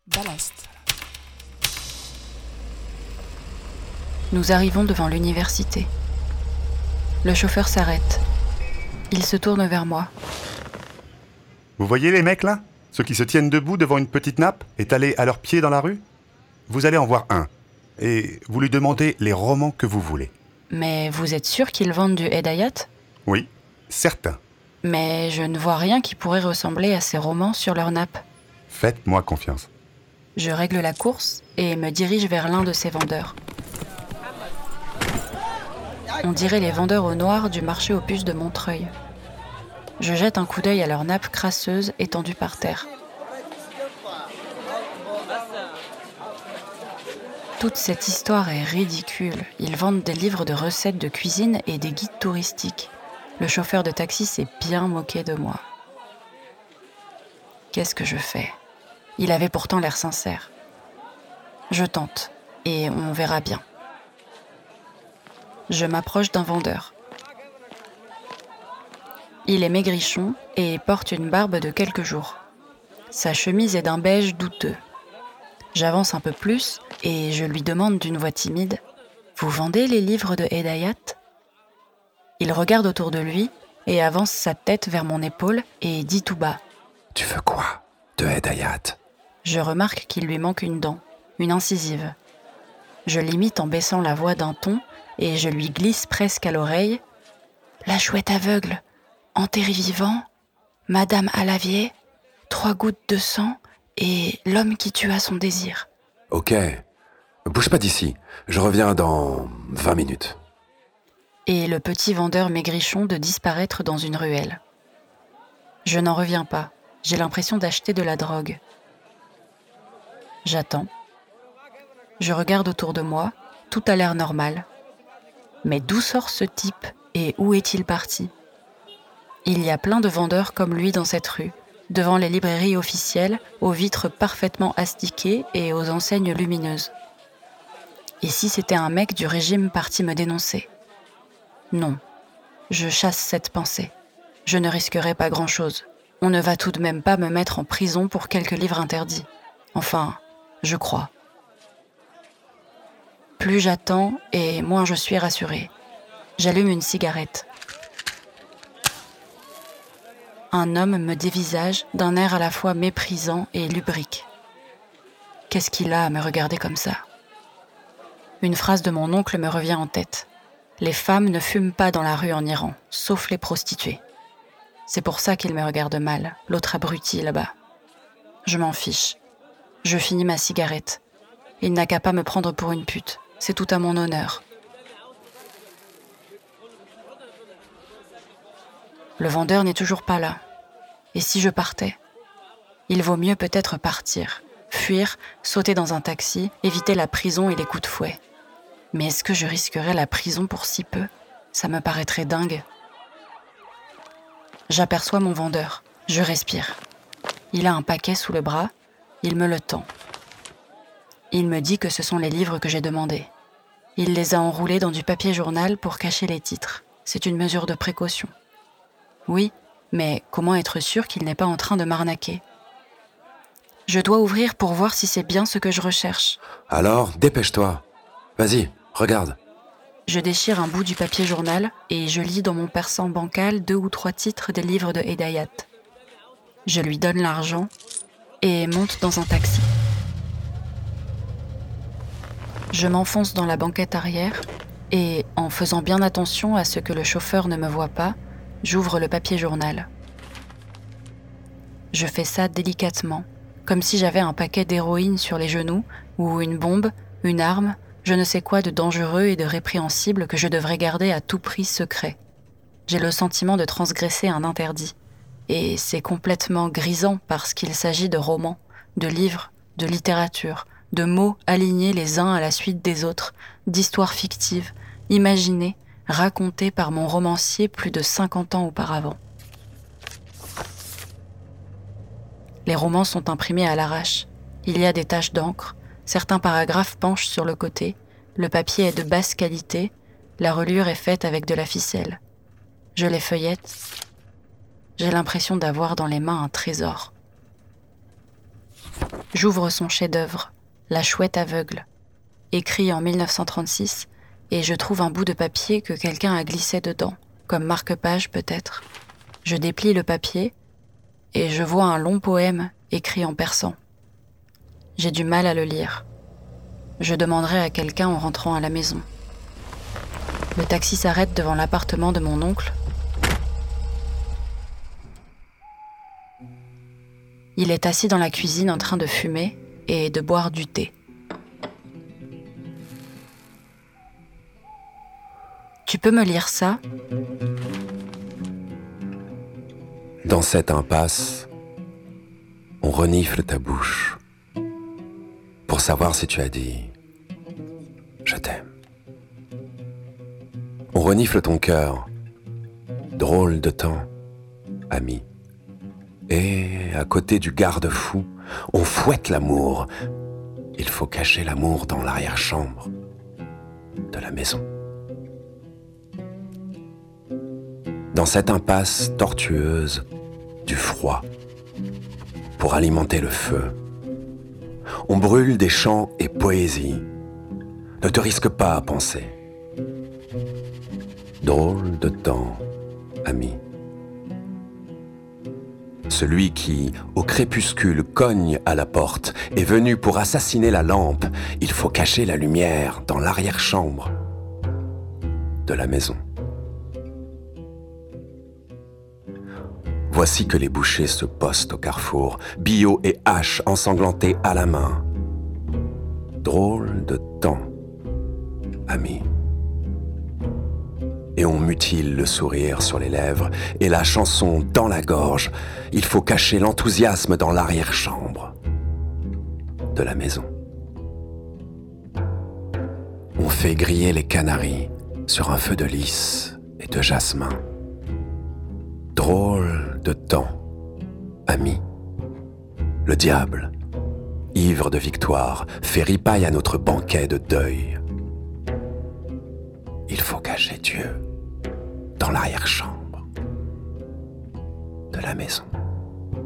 Ballast. Nous arrivons devant l'université. Le chauffeur s'arrête. Il se tourne vers moi. Vous voyez les mecs là ? Ceux qui se tiennent debout devant une petite nappe, étalés à leurs pieds dans la rue ? Vous allez en voir un. Et vous lui demandez les romans que vous voulez. Mais vous êtes sûr qu'ils vendent du Hedayat ? Oui, certain. Mais je ne vois rien qui pourrait ressembler à ces romans sur leur nappe. Faites-moi confiance. Je règle la course et me dirige vers l'un de ces vendeurs. On dirait les vendeurs au noir du marché aux puces de Montreuil. Je jette un coup d'œil à leur nappe crasseuse étendue par terre. Toute cette histoire est ridicule. Ils vendent des livres de recettes de cuisine et des guides touristiques. Le chauffeur de taxi s'est bien moqué de moi. Qu'est-ce que je fais ? Il avait pourtant l'air sincère. Je tente, et on verra bien. Je m'approche d'un vendeur. Il est maigrichon et porte une barbe de quelques jours. Sa chemise est d'un beige douteux. J'avance un peu plus et je lui demande d'une voix timide « Vous vendez les livres de Hedayat ?» Il regarde autour de lui et avance sa tête vers mon épaule et dit tout bas « Tu veux quoi de Hedayat ?» Je remarque qu'il lui manque une dent, une incisive. Je l'imite en baissant la voix d'un ton et je lui glisse presque à l'oreille « La chouette aveugle, enterré vivant, Madame Alavier, 3 gouttes de sang et l'homme qui tua son désir. » Ok, bouge pas d'ici, je reviens dans 20 minutes. Et le petit vendeur maigrichon de disparaître dans une ruelle. Je n'en reviens pas, j'ai l'impression d'acheter de la drogue. J'attends. Je regarde autour de moi, tout a l'air normal. Mais d'où sort ce type et où est-il parti ? Il y a plein de vendeurs comme lui dans cette rue, devant les librairies officielles, aux vitres parfaitement astiquées et aux enseignes lumineuses. Et si c'était un mec du régime parti me dénoncer ? Non, je chasse cette pensée. Je ne risquerai pas grand-chose. On ne va tout de même pas me mettre en prison pour quelques livres interdits. Enfin, je crois. Plus j'attends et moins je suis rassurée. J'allume une cigarette. Un homme me dévisage d'un air à la fois méprisant et lubrique. Qu'est-ce qu'il a à me regarder comme ça ? Une phrase de mon oncle me revient en tête. Les femmes ne fument pas dans la rue en Iran, sauf les prostituées. C'est pour ça qu'il me regarde mal, l'autre abruti là-bas. Je m'en fiche. Je finis ma cigarette. Il n'a qu'à pas me prendre pour une pute. C'est tout à mon honneur. Le vendeur n'est toujours pas là. Et si je partais ? Il vaut mieux peut-être partir, fuir, sauter dans un taxi, éviter la prison et les coups de fouet. Mais est-ce que je risquerais la prison pour si peu ? Ça me paraîtrait dingue. J'aperçois mon vendeur. Je respire. Il a un paquet sous le bras. Il me le tend. Il me dit que ce sont les livres que j'ai demandés. Il les a enroulés dans du papier journal pour cacher les titres. C'est une mesure de précaution. Oui, mais comment être sûr qu'il n'est pas en train de m'arnaquer ? Je dois ouvrir pour voir si c'est bien ce que je recherche. Alors, dépêche-toi. Vas-y, regarde. Je déchire un bout du papier journal et je lis dans mon persan bancal 2 ou 3 titres des livres de Hedayat. Je lui donne l'argent et monte dans un taxi. Je m'enfonce dans la banquette arrière et, en faisant bien attention à ce que le chauffeur ne me voie pas, j'ouvre le papier journal. Je fais ça délicatement, comme si j'avais un paquet d'héroïne sur les genoux ou une bombe, une arme, je ne sais quoi de dangereux et de répréhensible que je devrais garder à tout prix secret. J'ai le sentiment de transgresser un interdit. Et c'est complètement grisant parce qu'il s'agit de romans, de livres, de littérature, de mots alignés les uns à la suite des autres, d'histoires fictives, imaginées, racontées par mon romancier plus de 50 ans auparavant. Les romans sont imprimés à l'arrache. Il y a des taches d'encre, certains paragraphes penchent sur le côté, le papier est de basse qualité, la reliure est faite avec de la ficelle. Je les feuillette. J'ai l'impression d'avoir dans les mains un trésor. J'ouvre son chef-d'œuvre, La Chouette aveugle, écrit en 1936, et je trouve un bout de papier que quelqu'un a glissé dedans, comme marque-page peut-être. Je déplie le papier et je vois un long poème écrit en persan. J'ai du mal à le lire. Je demanderai à quelqu'un en rentrant à la maison. Le taxi s'arrête devant l'appartement de mon oncle. Il est assis dans la cuisine en train de fumer et de boire du thé. Tu peux me lire ça ? Dans cette impasse, on renifle ta bouche pour savoir si tu as dit « je t'aime ». On renifle ton cœur, drôle de temps, ami. Et à côté du garde-fou, on fouette l'amour. Il faut cacher l'amour dans l'arrière-chambre de la maison. Dans cette impasse tortueuse du froid, pour alimenter le feu, on brûle des chants et poésies. Ne te risque pas à penser. Drôle de temps, ami. Celui qui, au crépuscule, cogne à la porte, est venu pour assassiner la lampe. Il faut cacher la lumière dans l'arrière-chambre de la maison. Voici que les bouchers se postent au carrefour, billots et haches ensanglantés à la main. Drôle de temps, ami. Et on mutile le sourire sur les lèvres et la chanson dans la gorge. Il faut cacher l'enthousiasme dans l'arrière-chambre de la maison. On fait griller les canaris sur un feu de lys et de jasmin. Drôle de temps, ami. Le diable, ivre de victoire, fait ripaille à notre banquet de deuil. Il faut cacher Dieu dans l'arrière-chambre de la maison.